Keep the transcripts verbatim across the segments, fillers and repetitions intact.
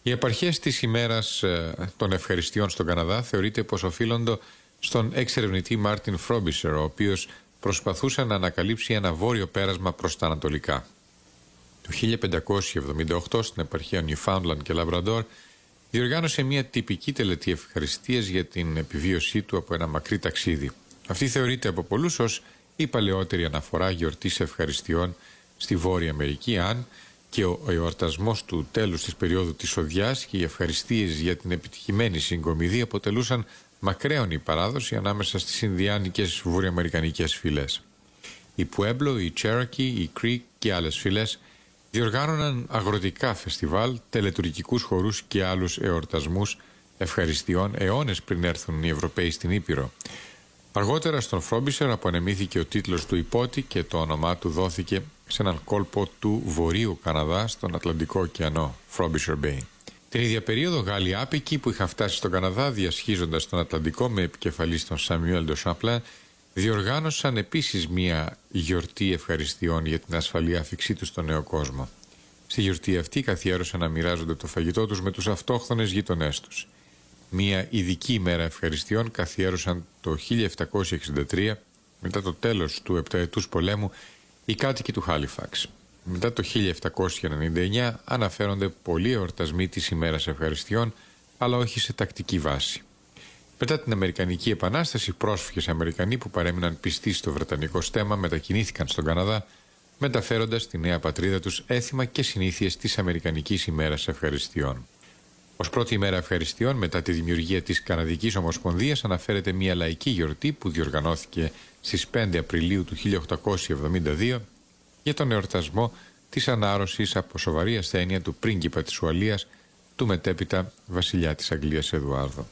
Οι επαρχές της ημέρας των ευχαριστειών στον Καναδά θεωρείται πως οφείλονται στον εξερευνητή Μάρτιν Φρόμπισερ, ο οποίος προσπαθούσε να ανακαλύψει ένα βόρειο πέρασμα προς τα ανατολικά. Το χίλια πεντακόσια εβδομήντα οκτώ στην επαρχία Νιουφάουντλαντ και Λαμπραντόρ διοργάνωσε μια τυπική τελετή ευχαριστίας για την επιβίωσή του από ένα μακρύ ταξίδι. Αυτή θεωρείται από πολλούς ως η παλαιότερη αναφορά γιορτής ευχαριστειών στη Βόρεια Αμερική, αν και ο εορτασμός του τέλους της περίοδου της Οδιάς και οι ευχαριστίες για την επιτυχημένη συγκομιδή αποτελούσαν μακραίωνη παράδοση ανάμεσα στις Ινδιάνικες βορειοαμερικανικές φυλές. Οι Pueblo, οι Cherokee, οι Creek και άλλες φυλές διοργάνωναν αγροτικά φεστιβάλ, τελετουργικούς χορούς και άλλους εορτασμούς ευχαριστειών αιώνες πριν έρθουν οι Ευρωπαίοι στην Ήπειρο. Αργότερα στον Φρόμπισερ απονεμήθηκε ο τίτλος του υπότη και το όνομά του δόθηκε σε έναν κόλπο του Βορείου Καναδά στον Ατλαντικό ωκεανό, Frobisher Bay. Την ίδια περίοδο Γάλλοι άπικοι που είχαν φτάσει στον Καναδά διασχίζοντας τον Ατλαντικό με επικεφαλής τον Σαμιουέλ ντε Σαμπλάν διοργάνωσαν επίσης μια γιορτή ευχαριστειών για την ασφαλή άφιξή τους στον νέο κόσμο. Στη γιορτή αυτή καθιέρωσαν να μοιράζονται το φαγητό τους με τους αυτόχθονες γείτονές τους. Μια ειδική ημέρα ευχαριστειών καθιέρωσαν το χίλια επτακόσια εξήντα τρία, μετά το τέλος του επταετούς πολέμου, οι κάτοικοι του Χάλιφαξ. Μετά το χίλια επτακόσια ενενήντα εννιά αναφέρονται πολλοί εορτασμοί της ημέρας ευχαριστειών, αλλά όχι σε τακτική βάση. Μετά την Αμερικανική Επανάσταση, πρόσφυγες Αμερικανοί που παρέμειναν πιστοί στο βρετανικό στέμμα μετακινήθηκαν στον Καναδά, μεταφέροντας στη νέα πατρίδα τους έθιμα και συνήθειες της Αμερικανικής ημέρας ευχαριστειών. Ως πρώτη ημέρα ευχαριστειών μετά τη δημιουργία της Καναδικής Ομοσπονδίας αναφέρεται μια λαϊκή γιορτή που διοργανώθηκε στις πέντε Απριλίου του χίλια οκτακόσια εβδομήντα δύο για τον εορτασμό της ανάρρωσης από σοβαρή ασθένεια του πρίγκιπα της Ουαλίας, του μετέπειτα βασιλιά της Αγγλίας Εδουάρδο.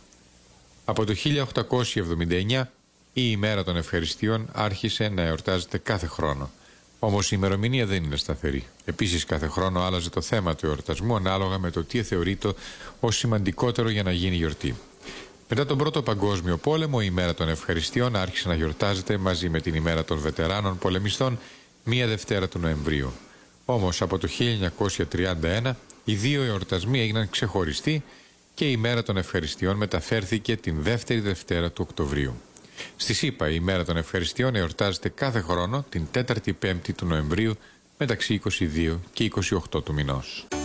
Από το χίλια οκτακόσια εβδομήντα εννιά η ημέρα των ευχαριστειών άρχισε να εορτάζεται κάθε χρόνο. Όμως η ημερομηνία δεν είναι σταθερή. Επίσης, κάθε χρόνο άλλαζε το θέμα του εορτασμού ανάλογα με το τι θεωρείται ως σημαντικότερο για να γίνει γιορτή. Μετά τον Πρώτο Παγκόσμιο Πόλεμο, η ημέρα των ευχαριστειών άρχισε να γιορτάζεται μαζί με την ημέρα των βετεράνων πολεμιστών μία Δευτέρα του Νοεμβρίου. Όμως από το χίλια εννιακόσια τριάντα ένα οι δύο εορτασμοί έγιναν ξεχωριστοί και η ημέρα των ευχαριστειών μεταφέρθηκε την δεύτερη Δευτέρα του Οκτωβρίου. Στη ΣΥΠΑ η ημέρα των ευχαριστειών εορτάζεται κάθε χρόνο την τέταρτη Πέμπτη του Νοεμβρίου μεταξύ είκοσι δύο και είκοσι οκτώ του μηνός.